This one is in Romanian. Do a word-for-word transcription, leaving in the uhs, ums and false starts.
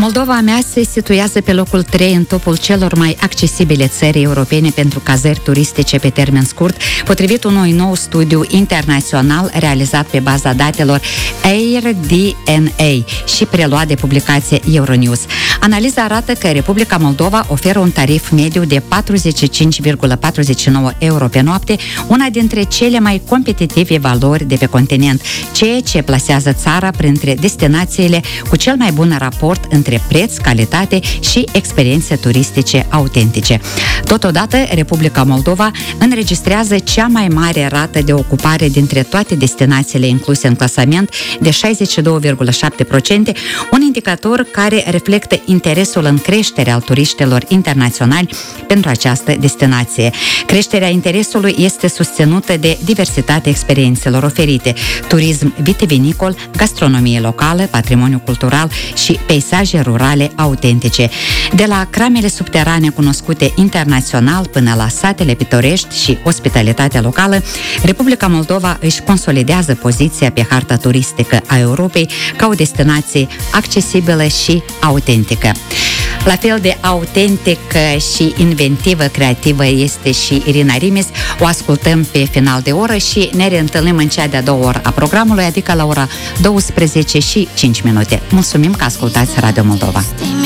Moldova mea se situează pe locul trei în topul celor mai accesibile țări europene pentru cazări turistice pe termen scurt, potrivit unui nou studiu internațional realizat pe baza datelor AirDNA și preluat de publicația Euronews. Analiza arată că Republica Moldova oferă un tarif mediu de patruzeci și cinci virgulă patruzeci și nouă euro pe noapte, una dintre cele mai competitive valori de pe continent, ceea ce plasează țara printre destinațiile cu cel mai bun raport între preț, calitate și experiențe turistice autentice. Totodată, Republica Moldova înregistrează cea mai mare rată de ocupare dintre toate destinațiile incluse în clasament, de șaizeci și doi virgulă șapte la sută, un indicator care reflectă interesul în creștere al turiștilor internaționali pentru această destinație. Creșterea interesului este susținută de diversitatea experiențelor oferite, turism vitivinicol, gastronomie locală, patrimoniu cultural și peisaje rurale autentice. De la cramele subterane cunoscute internațional până la satele pitorești și ospitalitatea locală, Republica Moldova își consolidează poziția pe harta turistică a Europei ca o destinație accesibilă și autentică. La fel de autentică și inventivă, creativă este și Irina Rimes. O ascultăm pe final de oră și ne reîntâlnim în cea de-a doua oră a programului, adică la ora douăsprezece și cinci minute. Mulțumim că ascultați Radio Moldova.